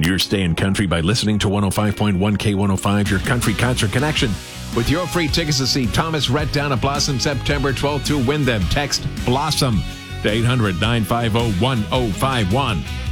You're staying country by listening to 105.1 K105, your country concert connection. With your free tickets to see Thomas Rhett down at Blossom September 12th to win them. Text BLOSSOM to 800-950-1051.